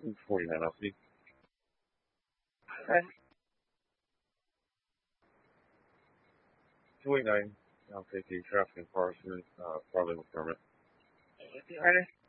49, I'll see. Okay. 289. I'll take the traffic enforcement, problem with permit. Okay.